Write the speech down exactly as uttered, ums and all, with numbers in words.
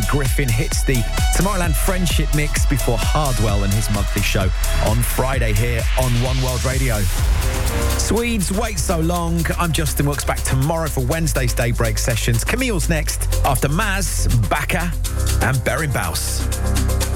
Griffin hits the Tomorrowland Friendship Mix before Hardwell and his monthly show on Friday here on One World Radio. Swedes, wait so long. I'm Justin Wilkes, back tomorrow for Wednesday's Daybreak sessions. Camille's next after Maz, Baka and Berin Baus.